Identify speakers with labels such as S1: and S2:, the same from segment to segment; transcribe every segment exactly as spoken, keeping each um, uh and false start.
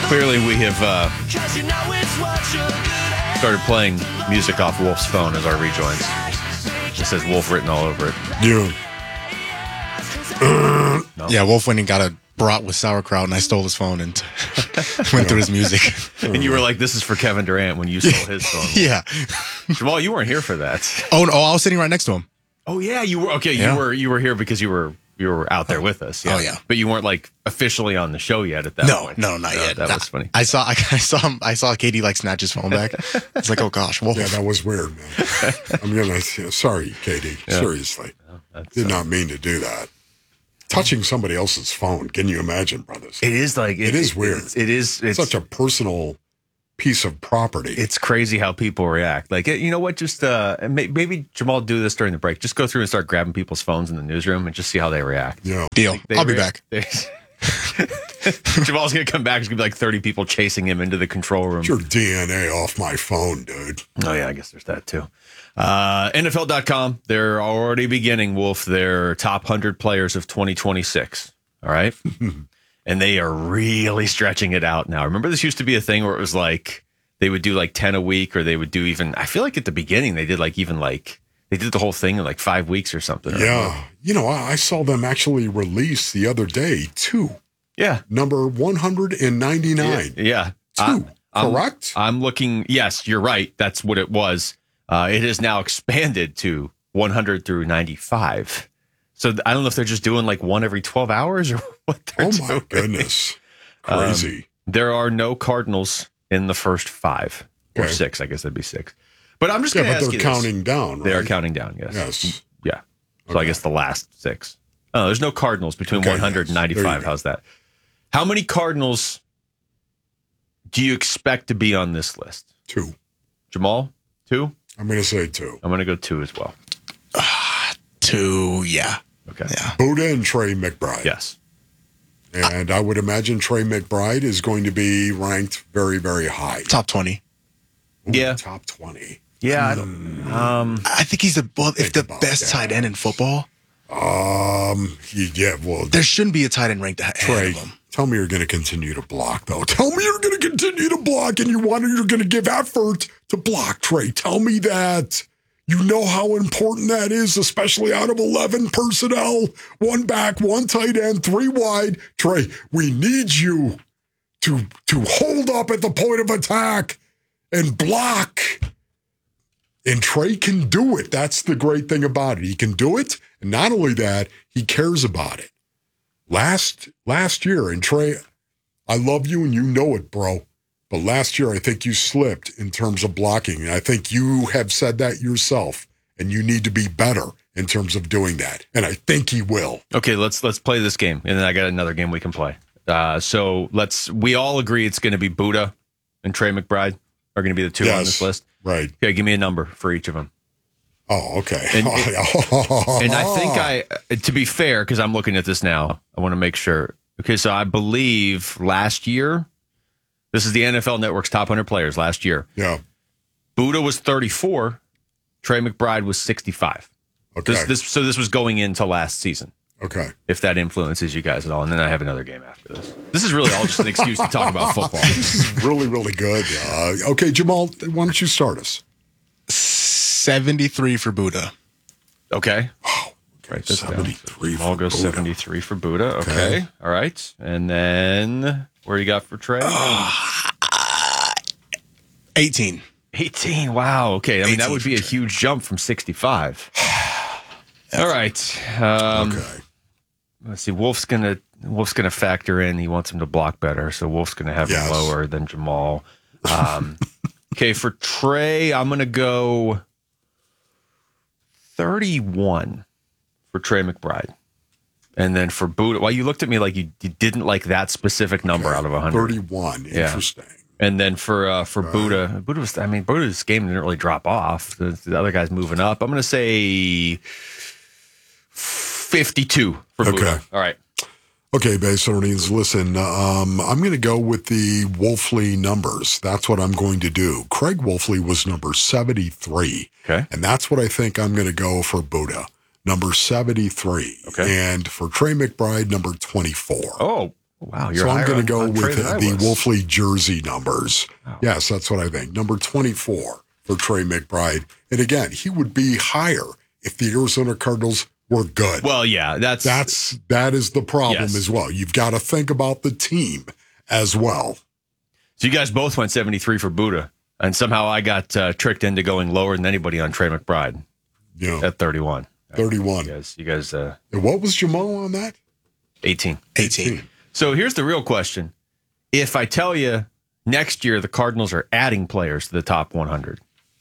S1: Clearly, we have uh, started playing music off Wolf's phone as our rejoins. It says Wolf written all over it.
S2: Yeah.
S3: No. Yeah, Wolf went and got a brat with sauerkraut, and I stole his phone and went through his music.
S1: And you were like, this is for Kevin Durant when you stole his phone.
S3: Yeah.
S1: Jamal, you weren't here for that.
S3: Oh, no, I was sitting right next to him.
S1: Oh, yeah, you were. Okay,
S3: yeah.
S1: you were you were here because you were you were out there with us. Yeah.
S3: Oh, yeah.
S1: But you weren't, like, officially on the show yet at that
S3: no,
S1: point.
S3: No, not
S1: no,
S3: yet.
S1: That
S3: no.
S1: was funny.
S3: I saw I, I saw him, I saw Katie, like, snatch his phone back. I was like, oh, gosh. Wolf.
S2: Yeah, that was weird, man. I'm going to, sorry, Katie. Yeah. Seriously. No, Did uh, not mean to do that. Touching somebody else's phone. Can you imagine, brothers?
S1: It is like it,
S2: it is weird.
S1: It, it is it's,
S2: such a personal piece of property.
S1: It's crazy how people react. Like, you know what? Just uh, maybe Jamal do this during the break. Just go through and start grabbing people's phones in the newsroom and just see how they react.
S2: Yeah,
S3: deal.
S1: Like,
S3: I'll
S1: rea-
S3: be back.
S1: Jamal's gonna come back. There's gonna be like thirty people chasing him into the control room.
S2: Get your D N A off my phone, dude.
S1: Oh yeah, I guess there's that too. Uh, N F L dot com. They're already beginning, Wolf, their top one hundred players of twenty twenty-six. All right. And they are really stretching it out now. Remember, this used to be a thing where it was like they would do like ten a week, or they would do even, I feel like at the beginning they did like even like, they did the whole thing in like five weeks or something.
S2: Yeah. You know, I, I saw them actually release the other day two.
S1: Yeah.
S2: Number one hundred ninety-nine.
S1: Yeah.
S2: yeah. Two.
S1: I'm,
S2: Correct?
S1: I'm, I'm looking. Yes, you're right. That's what it was. Uh, it is now expanded to one hundred through ninety-five. So I don't know if they're just doing like one every twelve hours or what they're
S2: oh
S1: doing.
S2: Oh, my goodness. Crazy.
S1: Um, there are no Cardinals in the first five or
S2: okay.
S1: six. I guess that'd be six. But I'm just
S2: yeah,
S1: going to
S2: ask
S1: you
S2: they're
S1: this.
S2: counting down, right?
S1: They are counting down, yes.
S2: Yes.
S1: Yeah. So
S2: okay.
S1: I guess the last six. Oh, there's no Cardinals between
S2: okay,
S1: one hundred
S2: yes.
S1: and ninety-five. How's that? How many Cardinals do you expect to be on this list?
S2: Two.
S1: Jamal? Two?
S2: I'm going to say two.
S1: I'm going to go two as well.
S3: Uh, two, yeah.
S1: Okay.
S3: Yeah.
S2: Buddha and Trey McBride.
S1: Yes.
S2: And I would imagine Trey McBride is going to be ranked very, very high.
S3: Top twenty.
S2: Ooh,
S1: yeah.
S2: Top twenty.
S1: Yeah. I, don't, um,
S3: I think he's the, well, if the best
S2: that.
S3: tight end in football.
S2: Um. Yeah, well.
S3: There shouldn't be a tight end ranked ahead
S2: Trey,
S3: of him.
S2: Tell me you're going to continue to block, though. Tell me you're going to continue to block, and you want you're going to give effort to block, Trey. Tell me that. You know how important that is, especially out of eleven personnel. One back, one tight end, three wide. Trey, we need you to, to hold up at the point of attack and block. And Trey can do it. That's the great thing about it. He can do it, and not only that, he cares about it. Last last year, and Trey, I love you, and you know it, bro. But last year, I think you slipped in terms of blocking. And I think you have said that yourself. And you need to be better in terms of doing that. And I think he will.
S1: Okay, let's let's play this game. And then I got another game we can play. Uh, so let's, we all agree it's going to be Buddha and Trey McBride are going to be the two
S2: yes,
S1: on this list.
S2: Right.
S1: Okay, give me a number for each of them.
S2: Oh, okay.
S1: And, and I think I, to be fair, because I'm looking at this now, I want to make sure. Okay, so I believe last year, this is the N F L Network's top one hundred players last year.
S2: Yeah.
S1: Buddha was thirty-four. Trey McBride was sixty-five.
S2: Okay.
S1: This, this, so this was going into last season.
S2: Okay.
S1: If that influences you guys at all. And then I have another game after this. This is really all just an excuse to talk about football.
S2: This is really, really good. Uh, okay, Jamal, why don't you start us?
S3: seventy-three for Buddha.
S1: Okay.
S2: Oh,
S1: Write this
S2: seventy-three
S1: down. I'll go
S2: Buddha.
S1: seventy-three for Buddha. Okay.
S2: Okay.
S1: All right. And then where you got for Trey?
S3: Uh, eighteen.
S1: eighteen. Wow. Okay. I mean, that
S3: eighteen
S1: would be a huge jump from sixty-five. All right. Um,
S2: Okay.
S1: Let's see. Wolf's gonna Wolf's gonna factor in. He wants him to block better, so Wolf's gonna have
S2: Yes.
S1: him lower than Jamal. Um, okay, for Trey, I'm gonna go thirty-one for Trey McBride, and then for Buddha. Well, you looked at me like you, you didn't like that specific number
S2: Okay.
S1: out of one hundred.
S2: thirty-one.
S1: Yeah.
S2: Interesting.
S1: And then for uh, for Buddha, Buddha was. I mean, Buddha's game didn't really drop off. The, the other guy's moving up. I'm gonna say fifty-two for
S2: Okay.
S1: Buddha. All right.
S2: Okay, base earnings. Listen, um, I'm going to go with the Wolfley numbers. That's what I'm going to do. Craig Wolfley was number seventy-three.
S1: Okay.
S2: And that's what I think I'm going to go for Buddha, number seventy-three.
S1: Okay.
S2: And for Trey McBride, number twenty-four.
S1: Oh, Wow, you're
S2: so I'm
S1: going to
S2: go with the, the
S1: was.
S2: Wolfley jersey numbers.
S1: Wow.
S2: Yes, that's what I think. Number twenty-four for Trey McBride. And again, he would be higher if the Arizona Cardinals were good.
S1: Well, yeah, that's
S2: that's that is the problem
S1: yes.
S2: as well. You've got to think about the team as well.
S1: So you guys both went seventy-three for Buddha, and somehow I got uh, tricked into going lower than anybody on Trey McBride.
S2: Yeah,
S1: at thirty-one.
S2: thirty-one.
S1: You guys, you guys uh,
S2: and what was Jamal on that?
S1: eighteen.
S3: eighteen.
S1: So here's the real question. If I tell you next year the Cardinals are adding players to the top one hundred.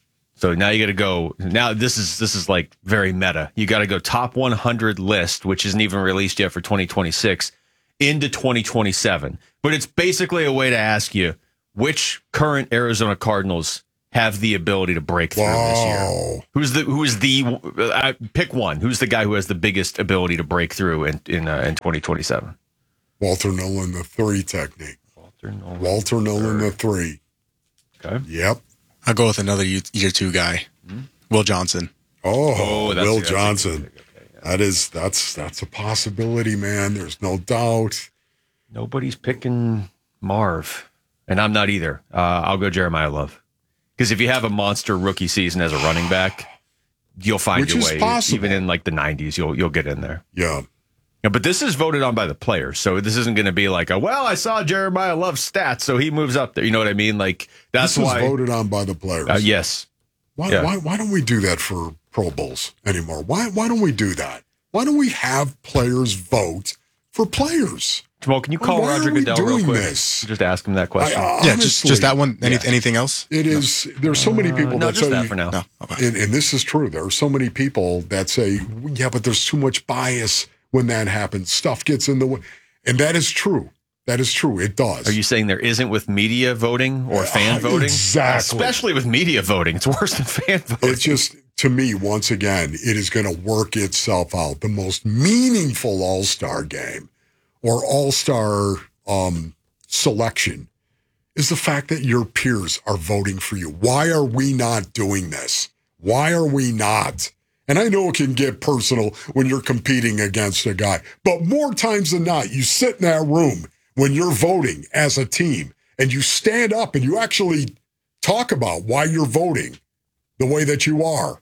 S1: So now you got to go. Now this is this is like very meta. You got to go top one hundred list, which isn't even released yet for twenty twenty-six, into twenty twenty-seven. But it's basically a way to ask you which current Arizona Cardinals have the ability to break through
S2: Wow.
S1: this year. Who's the who is the uh, pick one? Who's the guy who has the biggest ability to break through in in, uh, in twenty twenty-seven?
S2: Walter Nolan, the three technique.
S1: Walter Nolan.
S2: Walter Nolan, the three.
S1: Okay.
S2: Yep.
S3: I'll go with another year, year two guy, mm-hmm. Will Johnson.
S2: Oh,
S1: Oh, that's-
S2: Will
S1: that's a good
S2: Johnson.
S1: pick. Okay, yeah.
S2: That is that's that's a possibility, man. There's no doubt.
S1: Nobody's picking Marv, and I'm not either. Uh, I'll go Jeremiah Love, because if you have a monster rookie season as a running back, you'll find
S2: Which
S1: your
S2: is
S1: way.
S2: possible.
S1: Even in like the nineties, you'll you'll get in there.
S2: Yeah.
S1: Yeah, but this is voted on by the players, so this isn't going to be like a well, I saw Jeremiah Love's stats, so he moves up there. You know what I mean? Like that's
S2: this
S1: why.
S2: is voted on by the players.
S1: Uh, yes.
S2: Why,
S1: yeah.
S2: why why don't we do that for Pro Bowls anymore? Why why don't we do that? Why don't we have players vote for players?
S1: Jamal, can you call
S2: Why
S1: Roger
S2: are we
S1: Goodell real
S2: doing
S1: quick?
S2: this?
S1: Just ask him that question.
S2: I, uh,
S3: Yeah, just
S2: honestly,
S3: just that one. Any,
S1: yeah.
S3: Anything else?
S2: It is. There's so many people
S1: Uh, no,
S2: that
S1: just
S2: say,
S1: that for now.
S3: No. Okay.
S2: and, and this is true. There are so many people that say, yeah, but there's too much bias when that happens. Stuff gets in the way. And that is true. That is true. It does.
S1: Are you saying there isn't with media voting or fan
S2: Uh,
S1: voting?
S2: exactly.
S1: Especially with media voting. It's worse than fan voting.
S2: It's just, to me, once again, it is going to work itself out. The most meaningful all-star game or all-star um, selection is the fact that your peers are voting for you. Why are we not doing this? Why are we not? And I know it can get personal when you're competing against a guy, but more times than not, you sit in that room when you're voting as a team and you stand up and you actually talk about why you're voting the way that you are.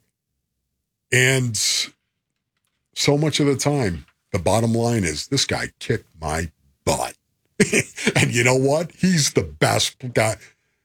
S2: And so much of the time, the bottom line is this guy kicked my butt. And you know what? He's the best guy.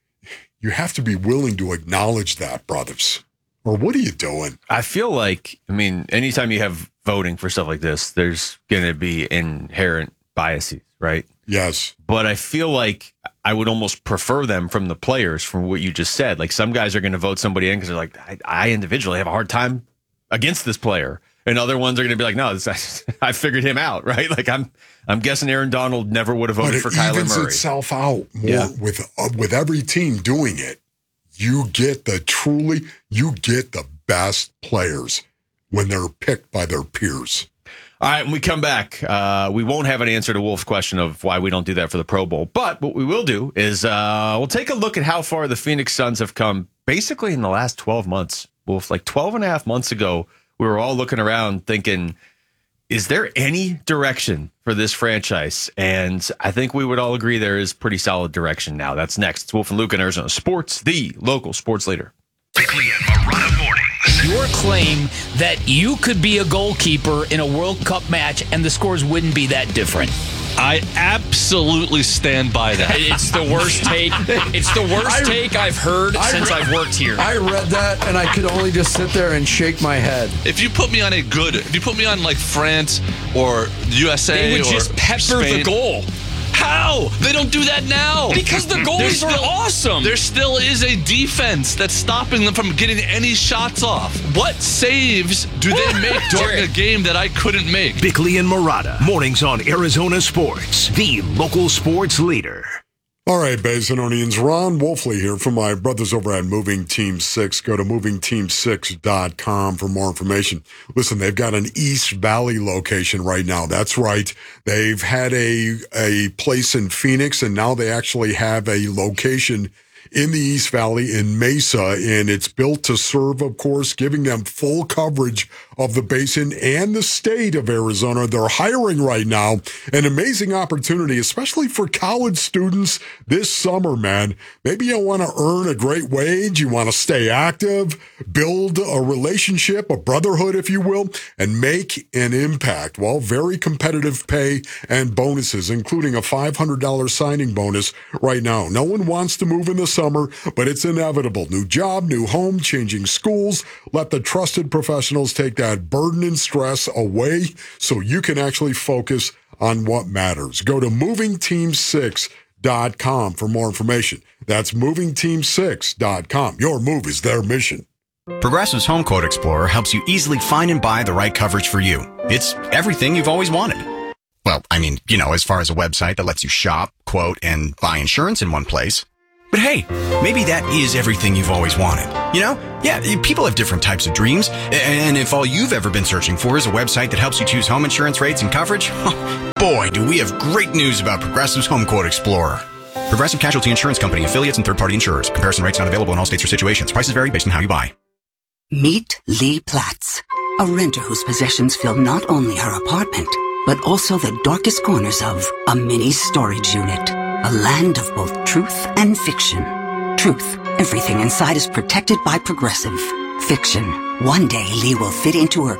S2: You have to be willing to acknowledge that, brothers. Or what are you doing?
S1: I feel like, I mean, anytime you have voting for stuff like this, there's going to be inherent biases, right?
S2: Yes.
S1: But I feel like I would almost prefer them from the players from what you just said. Like some guys are going to vote somebody in because they're like, I, I individually have a hard time against this player. And other ones are going to be like, no, this, I, I figured him out, right? Like I'm I'm guessing Aaron Donald never would have
S2: But
S1: voted
S2: it
S1: for Kyler
S2: evens
S1: Murray.
S2: itself out more
S1: Yeah.
S2: with uh, with every team doing it. You get the truly, you get the best players when they're picked by their peers.
S1: All right, when we come back, uh, we won't have an answer to Wolf's question of why we don't do that for the Pro Bowl. But what we will do is uh, we'll take a look at how far the Phoenix Suns have come basically in the last twelve months. Wolf, like twelve and a half months ago, we were all looking around thinking, is there any direction for this franchise? And I think we would all agree there is pretty solid direction now. That's next. It's Wolf and Luke in Arizona Sports, the local sports leader.
S4: Bickley and Marotta mornings.
S5: Your claim that you could be a goalkeeper in a World Cup match and the scores wouldn't be that different.
S6: I absolutely stand by that.
S5: It's the worst take. It's the worst
S7: I-
S5: take I've heard
S7: I
S5: since
S7: read-
S5: I've worked here.
S7: I read that and I could only just sit there and shake my head.
S6: If you put me on a good, if you put me on like France or U S A
S5: They would
S6: or
S5: just pepper
S6: Spain,
S5: the goal.
S6: How? They don't do that now.
S5: Because the goalies
S6: There's
S5: are
S6: still-
S5: awesome.
S6: There still is a defense that's stopping them from getting any shots off. What saves do they make during a game that I couldn't make?
S4: Bickley and Marotta mornings on Arizona Sports, the local sports leader.
S2: All right, Basinonians, Ron Wolfley here from my brothers over at Moving Team six. Go to moving team six dot com for more information. Listen, they've got an East Valley location right now. That's right. They've had a, a place in Phoenix, and now they actually have a location in the East Valley in Mesa, and it's built to serve, of course, giving them full coverage of the basin and the state of Arizona. They're hiring right now. An amazing opportunity, especially for college students this summer, man. Maybe you want to earn a great wage. You want to stay active, build a relationship, a brotherhood, if you will, and make an impact. Well, very competitive pay and bonuses, including a five hundred dollars signing bonus right now. No one wants to move in the summer, but it's inevitable. New job, new home, changing schools. Let the trusted professionals take that burden and stress away so you can actually focus on what matters. Go to moving team six dot com for more information. That's moving team six dot com. Your move is their mission.
S8: Progressive's Home Quote Explorer helps you easily find and buy the right coverage for you. It's everything you've always wanted. Well, I mean, you know, as far as a website that lets you shop, quote, and buy insurance in one place. But hey, maybe that is everything you've always wanted. You know? Yeah, people have different types of dreams. And if all you've ever been searching for is a website that helps you choose home insurance rates and coverage, boy, do we have great news about Progressive's Home Quote Explorer. Progressive Casualty Insurance Company, affiliates, and third-party insurers. Comparison rates not available in all states or situations. Prices vary based on how you buy.
S9: Meet Lee Platz, a renter whose possessions fill not only her apartment, but also the darkest corners of a mini storage unit. A land of both truth and fiction. Truth, everything inside is protected by Progressive. Fiction, one day Lee will fit into her